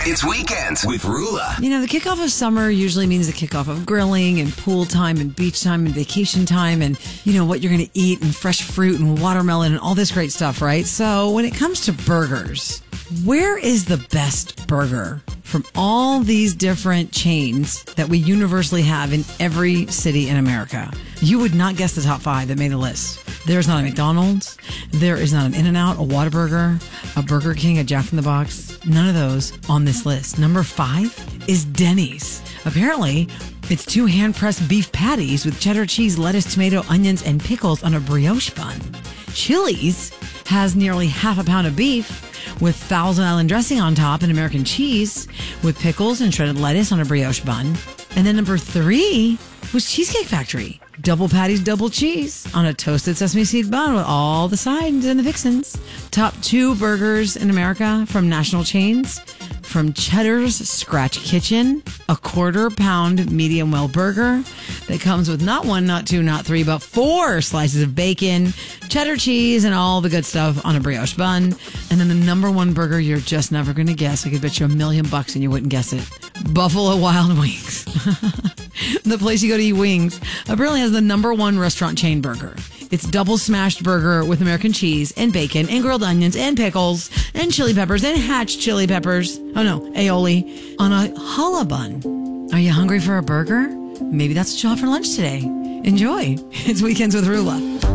It's Weekends with Rula. You know, the kickoff of summer usually means the kickoff of grilling and pool time and beach time and vacation time and, you know, what you're going to eat and fresh fruit and watermelon and all this great stuff, right? So when it comes to burgers, where is the best burger from all these different chains that we universally have in every city in America? You would not guess the top 5 that made the list. There's not a McDonald's. There is not an In-N-Out, a Whataburger, a Burger King, a Jack in the Box. None of those on this list. Number 5 is Denny's. Apparently, it's 2 hand-pressed beef patties with cheddar cheese, lettuce, tomato, onions, and pickles on a brioche bun. Chili's has nearly half a pound of beef with Thousand Island dressing on top and American cheese with pickles and shredded lettuce on a brioche bun. And then number 3 was Cheesecake Factory. Double patties, double cheese on a toasted sesame seed bun with all the sides and the fixins. Top 2 burgers in America from national chains. From Cheddar's Scratch Kitchen, a 1/4 pound medium well burger that comes with not 1, not 2, not 3, but 4 slices of bacon, cheddar cheese, and all the good stuff on a brioche bun. And then the number 1 burger you're just never going to guess. I could bet you $1 million and you wouldn't guess it. Buffalo Wild Wings. The place you go to eat wings apparently has the number 1 restaurant chain burger. It's double smashed burger with American cheese and bacon and grilled onions and pickles and chili peppers and hatch chili peppers. Oh no, aioli on a challah bun. Are you hungry for a burger? Maybe that's what you'll have for lunch today. Enjoy. It's Weekends with Rula.